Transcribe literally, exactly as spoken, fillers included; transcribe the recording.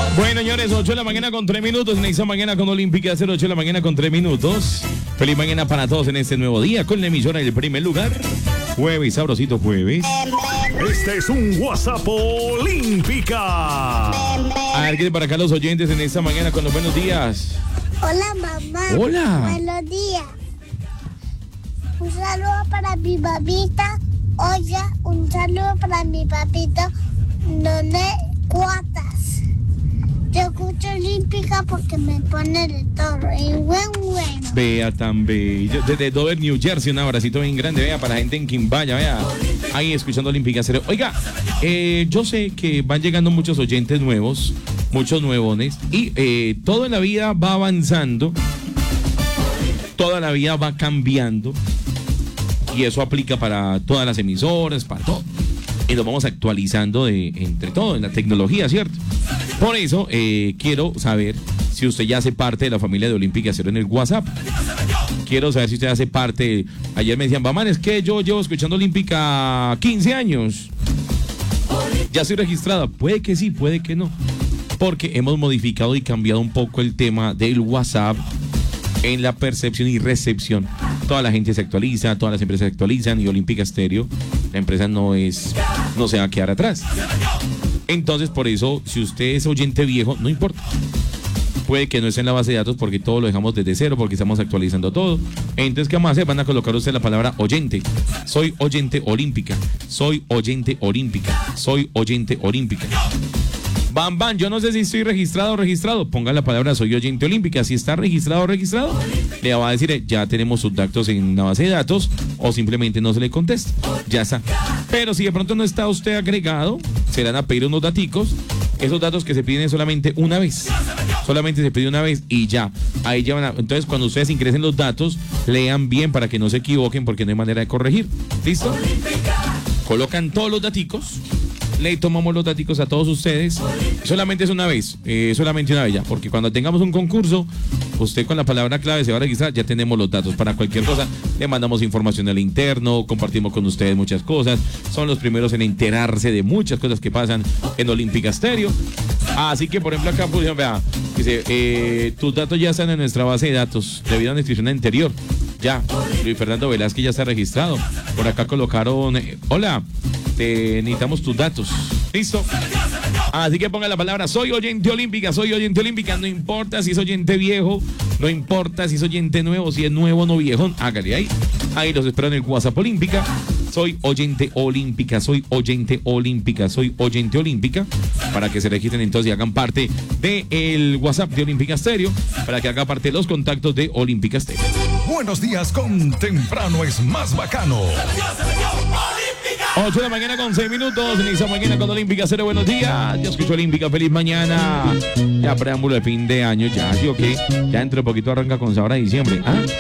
Bueno, señores, ocho de la mañana con tres minutos. En esta mañana con Olímpica cero, ocho de la mañana con tres minutos. Feliz mañana para todos en este nuevo día con la emisora del primer lugar. Jueves, sabrosito jueves. Este es un WhatsApp Olímpica. A ver, ¿qué para acá los oyentes en esta mañana con los buenos días? Hola, mamá. Hola. Buenos días. Un saludo para mi mamita. Oye, un saludo para mi papito. None Cuatas. Yo escucho Olímpica porque me pone de todo. Y buen bueno. Vea tan bello. Desde Dover, New Jersey, un abracito bien grande. Vea, para la gente en Quimbaya, vea. Ahí escuchando Olímpica Cero. Oiga, eh, yo sé que van llegando muchos oyentes nuevos, muchos nuevones. Y eh, todo en la vida va avanzando. Toda la vida va cambiando. Y eso aplica para todas las emisoras, para todo. Y lo vamos actualizando de, entre todo, en la tecnología, ¿cierto? Por eso, eh, quiero saber si usted ya hace parte de la familia de Olímpica Cero en el WhatsApp. Quiero saber si usted hace parte. Ayer me decían, mamá, es que yo llevo escuchando Olímpica quince años. ¿Ya estoy registrada? Puede que sí, puede que no. Porque hemos modificado y cambiado un poco el tema del WhatsApp en la percepción y recepción. Toda la gente se actualiza, todas las empresas se actualizan y Olímpica Stereo, la empresa no es, no se va a quedar atrás. Entonces, por eso, si usted es oyente viejo, no importa. Puede que no esté en la base de datos porque todo lo dejamos desde cero, porque estamos actualizando todo. Entonces, ¿qué vamos a hacer? Van a colocar usted la palabra oyente. Soy oyente olímpica. Soy oyente olímpica. Soy oyente olímpica. Bam, bam, yo no sé si estoy registrado o registrado. Ponga la palabra soy oyente olímpica. Si está registrado o registrado, le va a decir eh, ya tenemos sus datos en la base de datos o simplemente no se le contesta. Ya está. Pero si de pronto no está usted agregado, se le van a pedir unos daticos. Esos datos que se piden solamente una vez. Solamente se pide una vez y ya. Ahí ya van a... Entonces, cuando ustedes ingresen los datos, lean bien para que no se equivoquen porque no hay manera de corregir. ¿Listo? Colocan todos los daticos. Le tomamos los datos a todos ustedes. Solamente es una vez, eh, solamente una vez ya, porque cuando tengamos un concurso, usted con la palabra clave se va a registrar, ya tenemos los datos para cualquier cosa. Le mandamos información al interno, compartimos con ustedes muchas cosas. Son los primeros en enterarse de muchas cosas que pasan en Olímpica Stereo. Así que, por ejemplo, acá pusieron, vea, dice, eh, tus datos ya están en nuestra base de datos debido a una inscripción anterior. Ya, Luis Fernando Velázquez ya está registrado. Por acá colocaron, eh, hola, te necesitamos tus datos. ¿Listo? Así que ponga la palabra soy oyente olímpica, soy oyente olímpica. No importa si es oyente viejo, no importa si es oyente nuevo, si es nuevo o no viejo, hágale ahí. Ahí los espero en el WhatsApp Olímpica. Soy oyente olímpica, soy oyente olímpica, soy oyente olímpica. Para que se registren entonces y hagan parte del WhatsApp de Olímpica Stereo. Para que haga parte de los contactos de Olímpica Stereo. Buenos días con Temprano es más bacano. ocho de la mañana con seis minutos. En esa mañana con Olímpica Cero. Buenos días. Yo escucho Olímpica. Feliz mañana. Ya preámbulo de fin de año. Ya, ¿sí o qué? Ya dentro de poquito arranca con sabor a diciembre. ¿Ah?